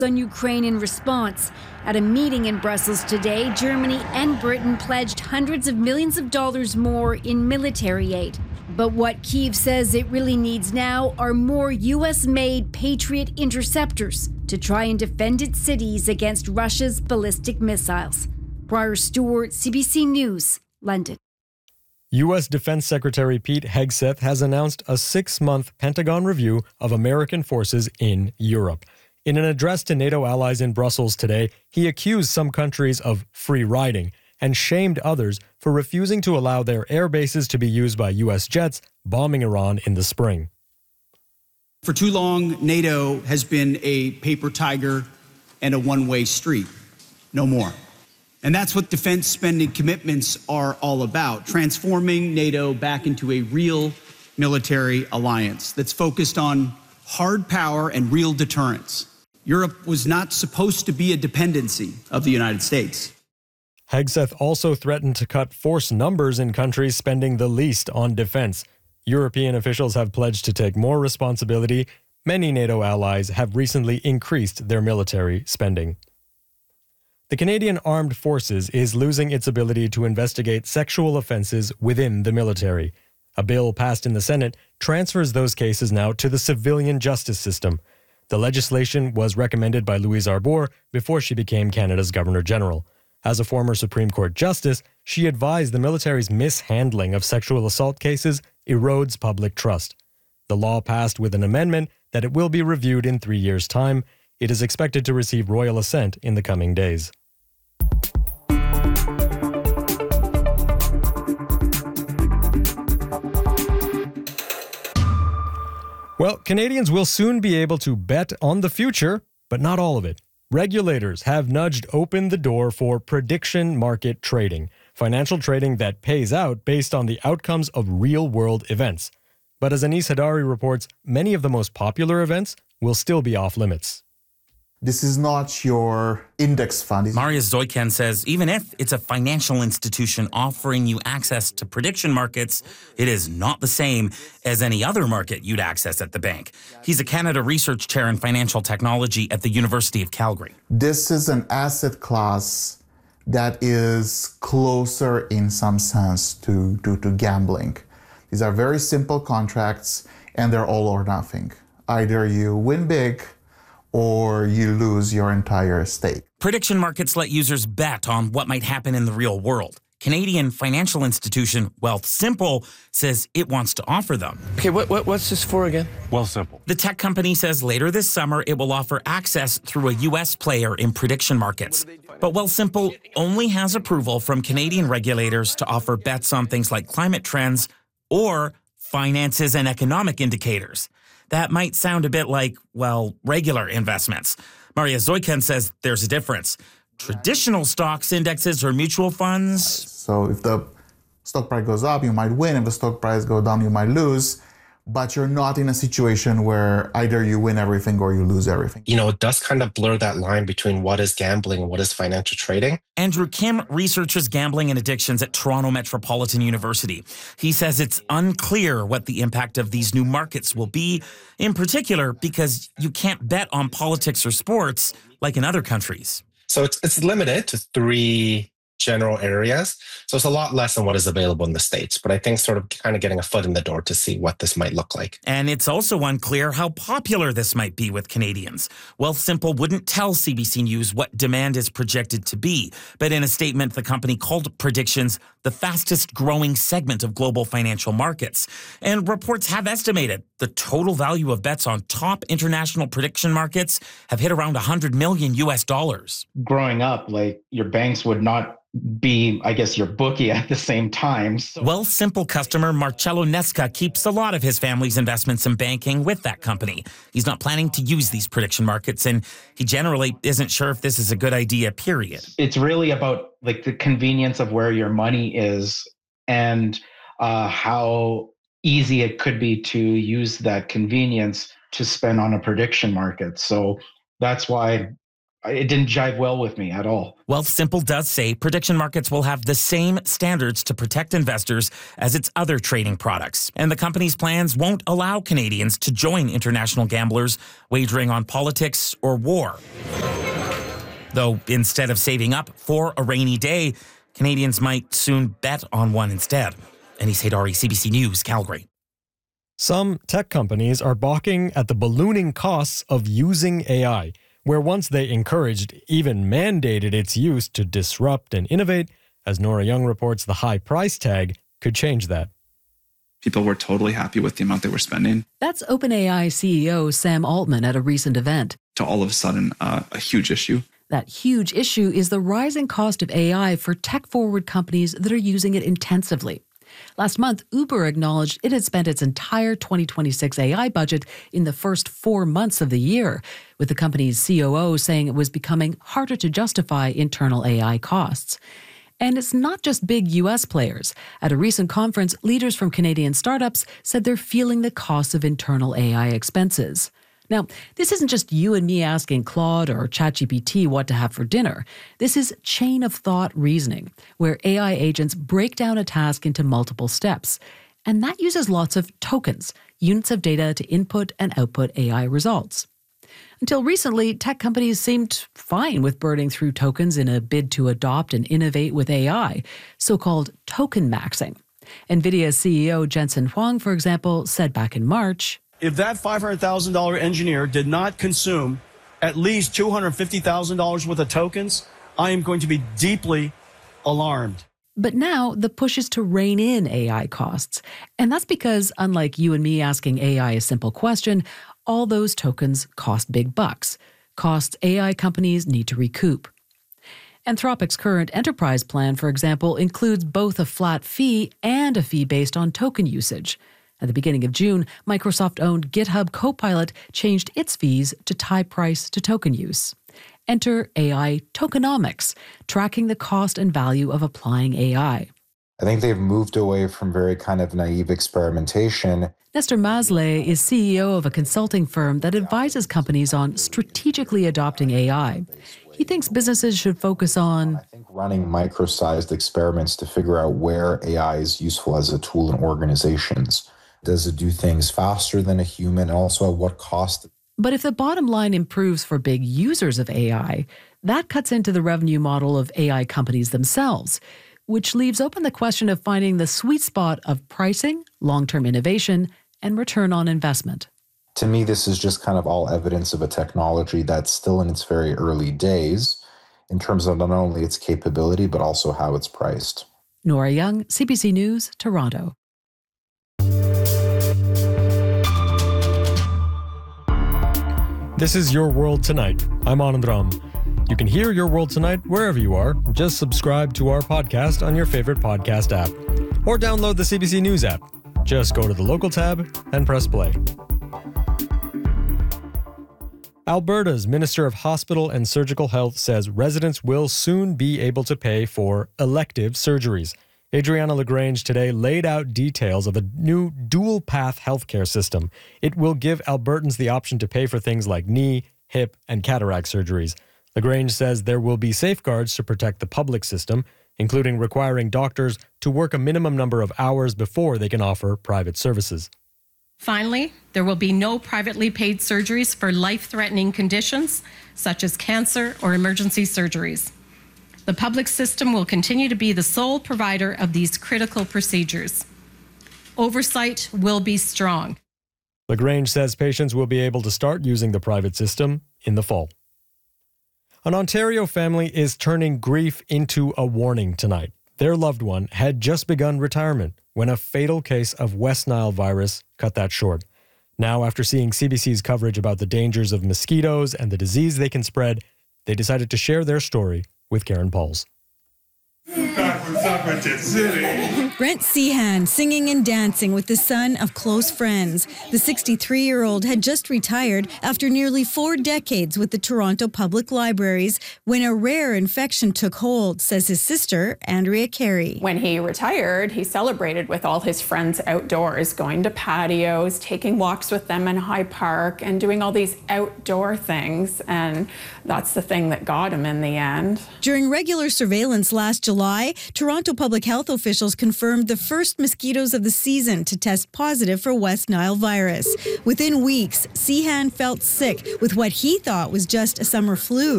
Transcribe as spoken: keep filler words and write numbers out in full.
on Ukraine in response. At a meeting in Brussels today, Germany and Britain pledged hundreds of millions of dollars more in military aid. But what Kyiv says it really needs now are more U S-made Patriot interceptors to try and defend its cities against Russia's ballistic missiles. Briar Stewart, C B C News, London. U S. Defense Secretary Pete Hegseth has announced a six-month Pentagon review of American forces in Europe. In an address to NATO allies in Brussels today, he accused some countries of free riding and shamed others for refusing to allow their air bases to be used by U S jets bombing Iran in the spring. For too long, NATO has been a paper tiger and a one-way street. No more. And that's what defense spending commitments are all about, transforming NATO back into a real military alliance that's focused on hard power and real deterrence. Europe was not supposed to be a dependency of the United States. Hegseth also threatened to cut force numbers in countries spending the least on defense. European officials have pledged to take more responsibility. Many NATO allies have recently increased their military spending. The Canadian Armed Forces is losing its ability to investigate sexual offenses within the military. A bill passed in the Senate transfers those cases now to the civilian justice system. The legislation was recommended by Louise Arbour before she became Canada's Governor-General. As a former Supreme Court justice, she advised the military's mishandling of sexual assault cases erodes public trust. The law passed with an amendment that it will be reviewed in three years' time. It is expected to receive royal assent in the coming days. Well, Canadians will soon be able to bet on the future, but not all of it. Regulators have nudged open the door for prediction market trading, financial trading that pays out based on the outcomes of real-world events. But as Anis Hadari reports, many of the most popular events will still be off-limits. This is not your index fund. Marius Zoykan says even if it's a financial institution offering you access to prediction markets, it is not the same as any other market you'd access at the bank. He's a Canada Research Chair in Financial Technology at the University of Calgary. This is an asset class that is closer in some sense to, to, to gambling. These are very simple contracts and they're all or nothing. Either you win big or you lose your entire stake. Prediction markets let users bet on what might happen in the real world. Canadian financial institution Wealthsimple says it wants to offer them. Okay, what, what what's this for again? Wealthsimple. The tech company says later this summer it will offer access through a U S player in prediction markets. But Wealthsimple only has approval from Canadian regulators to offer bets on things like climate trends or finances and economic indicators. That might sound a bit like, well, regular investments. Maria Zoykan says there's a difference. Traditional stocks, indexes, or mutual funds. So if the stock price goes up, you might win. If the stock price goes down, you might lose. But you're not in a situation where either you win everything or you lose everything. You know, it does kind of blur that line between what is gambling and what is financial trading. Andrew Kim researches gambling and addictions at Toronto Metropolitan University. He says it's unclear what the impact of these new markets will be, in particular because you can't bet on politics or sports like in other countries. So it's it's limited to three general areas. So it's a lot less than what is available in the States. But I think sort of kind of getting a foot in the door to see what this might look like. And it's also unclear how popular this might be with Canadians. Wealthsimple wouldn't tell C B C News what demand is projected to be. But in a statement, the company called predictions the fastest growing segment of global financial markets. And reports have estimated the total value of bets on top international prediction markets have hit around one hundred million U S dollars. Growing up, like your banks would not be, I guess, your bookie at the same time. So. Wealthsimple customer Marcello Nesca keeps a lot of his family's investments in banking with that company. He's not planning to use these prediction markets, and he generally isn't sure if this is a good idea, period. It's really about like the convenience of where your money is and uh, how easy it could be to use that convenience to spend on a prediction market. So that's why it didn't jive well with me at all. Wealthsimple does say prediction markets will have the same standards to protect investors as its other trading products. And the company's plans won't allow Canadians to join international gamblers wagering on politics or war. Though instead of saving up for a rainy day, Canadians might soon bet on one instead. Anis Haydari, C B C News, Calgary. Some tech companies are balking at the ballooning costs of using A I, where once they encouraged, even mandated its use to disrupt and innovate, as Nora Young reports, the high price tag could change that. People were totally happy with the amount they were spending. That's OpenAI C E O Sam Altman at a recent event. To all of a sudden, uh, a huge issue. That huge issue is the rising cost of A I for tech-forward companies that are using it intensively. Last month, Uber acknowledged it had spent its entire twenty twenty-six A I budget in the first four months of the year, with the company's C O O saying it was becoming harder to justify internal A I costs. And it's not just big U S players. At a recent conference, leaders from Canadian startups said they're feeling the cost of internal A I expenses. Now, this isn't just you and me asking Claude or ChatGPT what to have for dinner. This is chain of thought reasoning, where A I agents break down a task into multiple steps. And that uses lots of tokens, units of data to input and output A I results. Until recently, tech companies seemed fine with burning through tokens in a bid to adopt and innovate with A I, so-called token maxing. NVIDIA C E O Jensen Huang, for example, said back in March, if that five hundred thousand dollars engineer did not consume at least two hundred fifty thousand dollars worth of tokens, I am going to be deeply alarmed. But now the push is to rein in A I costs. And that's because, unlike you and me asking A I a simple question, all those tokens cost big bucks, costs A I companies need to recoup. Anthropic's current enterprise plan, for example, includes both a flat fee and a fee based on token usage. At the beginning of June, Microsoft-owned GitHub Copilot changed its fees to tie price to token use. Enter A I tokenomics, tracking the cost and value of applying A I. I think they've moved away from very kind of naive experimentation. Nestor Maslay is C E O of a consulting firm that advises companies on strategically adopting A I. He thinks businesses should focus on I think running micro-sized experiments to figure out where A I is useful as a tool in organizations. Does it do things faster than a human? And also at what cost? But if the bottom line improves for big users of A I, that cuts into the revenue model of A I companies themselves, which leaves open the question of finding the sweet spot of pricing, long-term innovation, and return on investment. To me, this is just kind of all evidence of a technology that's still in its very early days in terms of not only its capability, but also how it's priced. Nora Young, C B C News, Toronto. This is Your World Tonight. I'm Anand Ram. You can hear Your World Tonight wherever you are. Just subscribe to our podcast on your favorite podcast app. Or download the C B C News app. Just go to the local tab and press play. Alberta's Minister of Hospital and Surgical Health says residents will soon be able to pay for elective surgeries. Adriana LaGrange today laid out details of a new dual-path healthcare system. It will give Albertans the option to pay for things like knee, hip, and cataract surgeries. LaGrange says there will be safeguards to protect the public system, including requiring doctors to work a minimum number of hours before they can offer private services. Finally, there will be no privately paid surgeries for life-threatening conditions, such as cancer or emergency surgeries. The public system will continue to be the sole provider of these critical procedures. Oversight will be strong. LaGrange says patients will be able to start using the private system in the fall. An Ontario family is turning grief into a warning tonight. Their loved one had just begun retirement when a fatal case of West Nile virus cut that short. Now, after seeing C B C's coverage about the dangers of mosquitoes and the disease they can spread, they decided to share their story with Karen Pauls. Backwards Brent Sehan singing and dancing with the son of close friends. The sixty-three-year-old had just retired after nearly four decades with the Toronto Public Libraries when a rare infection took hold, says his sister, Andrea Carey. When he retired, he celebrated with all his friends outdoors, going to patios, taking walks with them in High Park, and doing all these outdoor things. And that's the thing that got him in the end. During regular surveillance last July, Toronto public health officials confirmed the first mosquitoes of the season to test positive for West Nile virus. Within weeks, Sehan felt sick with what he thought was just a summer flu.